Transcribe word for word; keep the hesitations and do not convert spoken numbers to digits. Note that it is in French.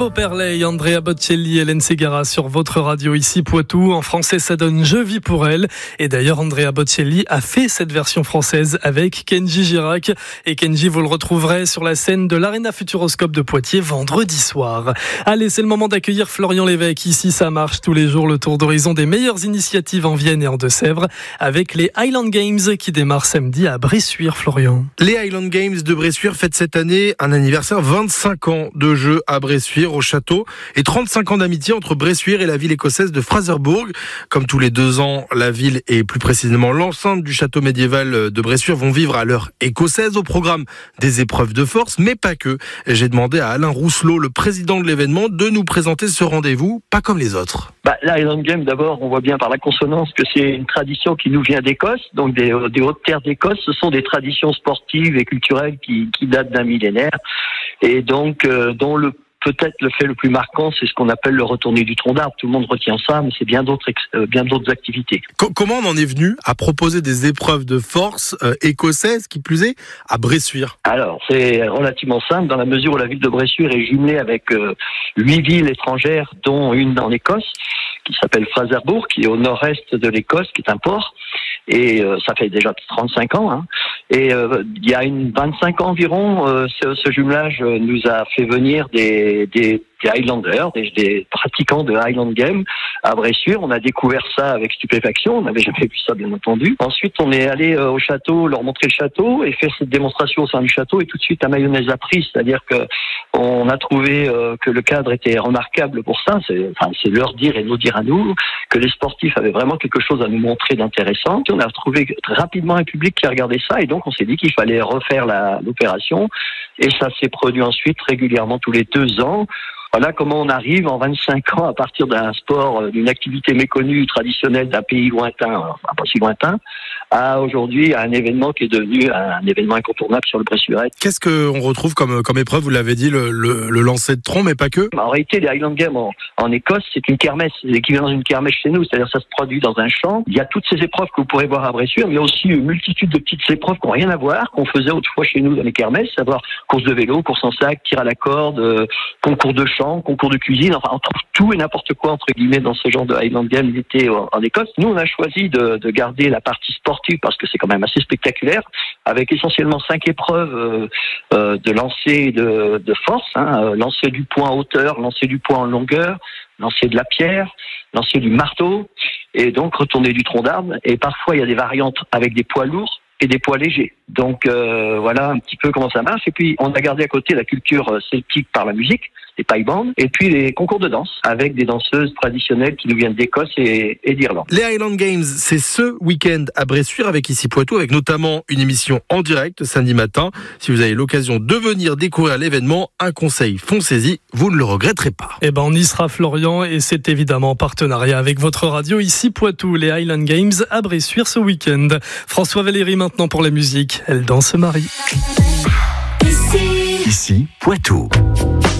Beau Perley, Andrea Bocelli, Hélène Ségara sur votre radio ici Poitou. En français, ça donne Je vis pour elle. Et d'ailleurs, Andrea Bocelli a fait cette version française avec Kenji Girac. Et Kenji, vous le retrouverez sur la scène de l'Arena Futuroscope de Poitiers vendredi soir. Allez, c'est le moment d'accueillir Florian Lévesque. Ici, ça marche tous les jours, le tour d'horizon des meilleures initiatives en Vienne et en Deux-Sèvres avec les Highland Games qui démarrent samedi à Bressuire, Florian. Les Highland Games de Bressuire fêtent cette année un anniversaire, vingt-cinq ans de jeux à Bressuire au château et trente-cinq ans d'amitié entre Bressuire et la ville écossaise de Fraserburgh. Comme tous les deux ans, la ville et plus précisément l'enceinte du château médiéval de Bressuire vont vivre à l'heure écossaise. Au programme des épreuves de force, mais pas que. J'ai demandé à Alain Rousselot, le président de l'événement, de nous présenter ce rendez-vous, pas comme les autres. Bah, la Highland Games, d'abord, on voit bien par la consonance que c'est une tradition qui nous vient d'Écosse, donc des, des hautes terres d'Écosse. Ce sont des traditions sportives et culturelles qui, qui datent d'un millénaire, et donc euh, dont le peut-être le fait le plus marquant, c'est ce qu'on appelle le retourné du tronc d'arbre. Tout le monde retient ça, mais c'est bien d'autres, euh, bien d'autres activités. Comment on en est venu à proposer des épreuves de force euh, écossaises, qui plus est, à Bressuire? Alors, c'est relativement simple, dans la mesure où la ville de Bressuire est jumelée avec euh, huit villes étrangères, dont une en Écosse, qui s'appelle Fraserburgh, qui est au nord-est de l'Écosse, qui est un port. Et euh, ça fait déjà trente-cinq ans. Hein. Et euh, il y a une vingt-cinq ans environ, euh, ce, ce jumelage nous a fait venir des, des, des Highlanders, des, des pratiquants de Highland Games à Bressuire. On a découvert ça avec stupéfaction. On n'avait jamais vu ça, bien entendu. Ensuite, on est allé euh, au château, leur montrer le château et faire cette démonstration au sein du château. Et tout de suite, la mayonnaise a pris, c'est-à-dire que on a trouvé euh, que le cadre était remarquable pour ça. C'est, enfin, c'est leur dire et nous dire à nous que les sportifs avaient vraiment quelque chose à nous montrer d'intéressant. On a trouvé rapidement un public qui a regardé ça et donc on s'est dit qu'il fallait refaire la, l'opération. Et ça s'est produit ensuite régulièrement tous les deux ans. Voilà comment on arrive en vingt-cinq ans à partir d'un sport, d'une activité méconnue, traditionnelle d'un pays lointain, enfin pas si lointain, à aujourd'hui à un événement qui est devenu un événement incontournable sur le Bressuiret. Qu'est-ce qu'on retrouve comme, comme épreuve? Vous l'avez dit, le, le, le lancer de tronc, mais pas que. En réalité, les Highland Games en, en Écosse, c'est une kermesse, c'est l'équivalent d'une kermesse chez nous, c'est-à-dire ça se produit dans un champ. Il y a toutes ces épreuves que vous pourrez voir à Bressuire, mais il y a aussi une multitude de petites épreuves qui n'ont rien à voir, qu'on faisait autrefois chez nous dans les kermesses, savoir course de vélo, course en sac, tir à la corde, euh, concours de chant, concours de cuisine, enfin on trouve tout et n'importe quoi entre guillemets dans ce genre de Highland Games d'été en, en Écosse. Nous on a choisi de, de garder la partie sportive parce que c'est quand même assez spectaculaire, avec essentiellement cinq épreuves euh, euh, de lancer de, de force, hein, euh, lancer du poing en hauteur, lancer du poing en longueur, lancer de la pierre, lancer du marteau, et donc retourner du tronc d'arbre. Et parfois il y a des variantes avec des poids lourds et des poids légers. Donc euh, voilà un petit peu comment ça marche. Et puis on a gardé à côté la culture celtique par la musique, les paille bands, et puis les concours de danse avec des danseuses traditionnelles qui nous viennent d'Écosse et, et d'Irlande. Les Highland Games, c'est ce week-end à Bressuire avec ici Poitou, avec notamment une émission en direct samedi matin. Si vous avez l'occasion de venir découvrir l'événement, un conseil, foncez-y, vous ne le regretterez pas. Eh ben on y sera, Florian, et c'est évidemment en partenariat avec votre radio ici Poitou, les Highland Games à Bressuire ce week-end. François Valéry maintenant pour la musique, elle danse Marie. Ici, ici Poitou.